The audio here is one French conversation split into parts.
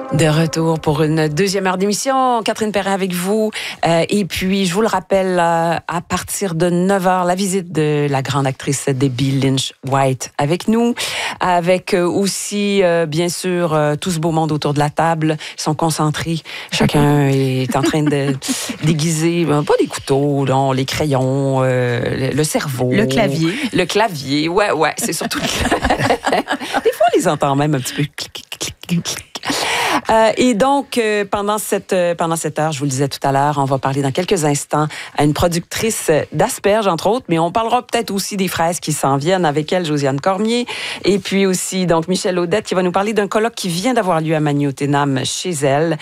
De retour pour une deuxième heure d'émission. Catherine Perrin avec vous. Et puis, je vous le rappelle, à partir de 9h, la visite de la grande actrice Debbie Lynch-White avec nous. Avec aussi, bien sûr, tout ce beau monde autour de la table. Ils sont concentrés. Chacun est en train de déguiser, pas des couteaux, non, les crayons, le cerveau. Le clavier. Le clavier, ouais, c'est surtout le clavier. Des fois, on les entend même un petit peu clic, clic, clic, clic. Et donc, pendant cette heure, je vous le disais tout à l'heure, on va parler dans quelques instants à une productrice d'asperges, entre autres, mais on parlera peut-être aussi des fraises qui s'en viennent avec elle, Josiane Cormier, et puis aussi, donc, Michel Audette qui va nous parler d'un colloque qui vient d'avoir lieu à Magnoténam chez elle.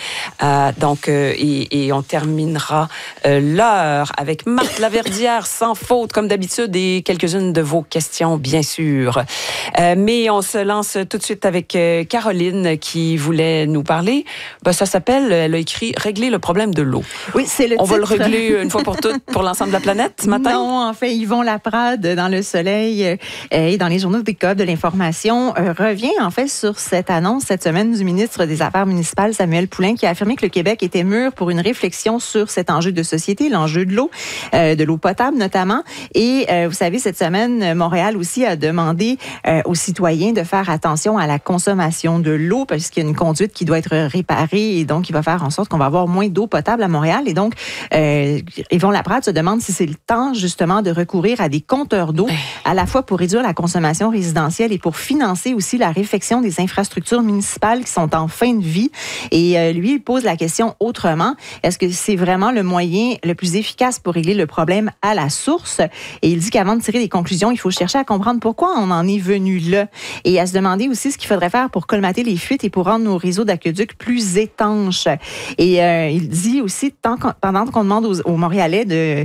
Et on terminera l'heure avec Marthe Laverdière, sans faute, comme d'habitude, et quelques-unes de vos questions, bien sûr. Mais on se lance tout de suite avec Caroline qui voulait nous parler. Ben, ça s'appelle, elle a écrit « Régler le problème de l'eau ». Oui, c'est le titre. On va le régler une fois pour toutes pour l'ensemble de la planète ce matin? Non, en fait, Yvon Laprade, dans Le Soleil et dans les journaux des Coop de l'Information, revient en fait sur cette annonce cette semaine du ministre des Affaires municipales, Samuel Poulin, qui a affirmé que le Québec était mûr pour une réflexion sur cet enjeu de société, l'enjeu de l'eau potable notamment. Et vous savez, cette semaine, Montréal aussi a demandé aux citoyens de faire attention à la consommation de l'eau, parce qu'il y a une conduite qui doit être réparée et donc il va faire en sorte qu'on va avoir moins d'eau potable à Montréal. Et donc, Yvon Laprade se demande si c'est le temps justement de recourir à des compteurs d'eau, à la fois pour réduire la consommation résidentielle et pour financer aussi la réfection des infrastructures municipales qui sont en fin de vie. Et lui, il pose la question autrement. Est-ce que c'est vraiment le moyen le plus efficace pour régler le problème à la source? Et il dit qu'avant de tirer des conclusions, il faut chercher à comprendre pourquoi on en est venu là. Et à se demander aussi ce qu'il faudrait faire pour colmater les fuites et pour rendre nos réseaux d'aqueducs plus étanches. Et il dit aussi, pendant qu'on demande aux Montréalais de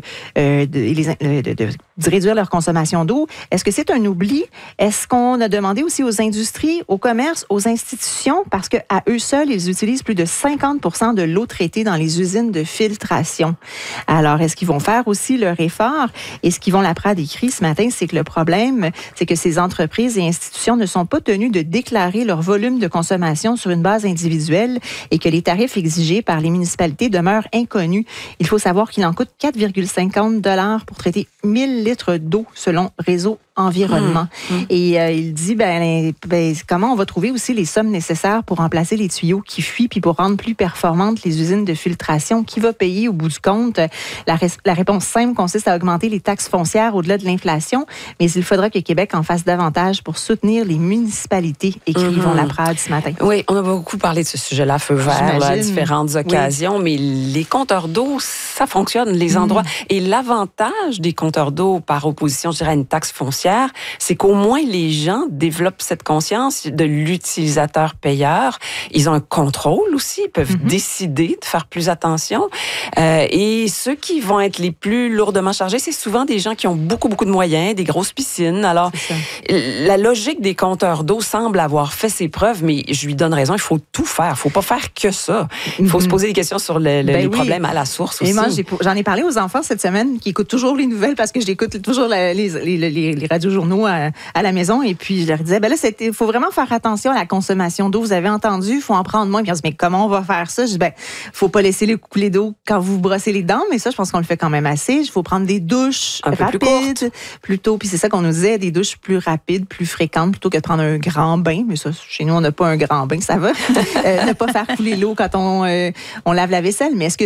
réduire leur consommation d'eau, est-ce que c'est un oubli? Est-ce qu'on a demandé aussi aux industries, aux commerces, aux institutions, parce qu'à eux seuls, ils utilisent plus de 50% de l'eau traitée dans les usines de filtration. Alors, est-ce qu'ils vont faire aussi leur effort? Et ce qu'Yvon Laprade écrit ce matin, c'est que le problème, c'est que ces entreprises et institutions ne sont pas tenues de déclarer leur volume de consommation sur une base individuelle et que les tarifs exigés par les municipalités demeurent inconnus. Il faut savoir qu'il en coûte 4,50 $ pour traiter 1000 litres d'eau selon Réseau Environnement. Et il dit, comment on va trouver aussi les sommes nécessaires pour remplacer les tuyaux qui fuient puis pour rendre plus performantes les usines de filtration? Qui va payer au bout du compte? La réponse simple consiste à augmenter les taxes foncières au-delà de l'inflation, mais il faudra que Québec en fasse davantage pour soutenir les municipalités, écrit Yvon Laprade ce matin. Oui, on a beaucoup parlé de ce sujet-là, feu vert, à différentes occasions, mais les compteurs d'eau, ça fonctionne, les endroits. Et l'avantage des compteurs d'eau par opposition, je dirais, à une taxe foncière, c'est qu'au moins les gens développent cette conscience de l'utilisateur payeur. Ils ont un contrôle aussi, ils peuvent décider de faire plus attention. Et ceux qui vont être les plus lourdement chargés, c'est souvent des gens qui ont beaucoup de moyens, des grosses piscines. Alors, la logique des compteurs d'eau semble avoir fait ses preuves, mais je lui donne raison, il faut tout faire. Il ne faut pas faire que ça. Il faut se poser des questions sur les problèmes à la source aussi. Et moi, j'en ai parlé aux enfants cette semaine qui écoutent toujours les nouvelles parce que j'écoute toujours les radiojournaux à la maison. Et puis, je leur disais, il faut vraiment faire attention à la consommation d'eau. Vous avez entendu, il faut en prendre moins. Puis, on se dit, mais comment on va faire ça? Je dis, faut pas laisser couler d'eau quand vous brossez les dents, mais ça, je pense qu'on le fait quand même assez. Il faut prendre des douches rapides, plutôt. Puis, c'est ça qu'on nous disait, des douches plus rapides, plus fréquentes, plutôt que de prendre un grand bain. Mais ça, chez nous, on n'a pas un grand bain, ça va. Ne pas faire couler l'eau quand on lave la vaisselle. Mais est-ce que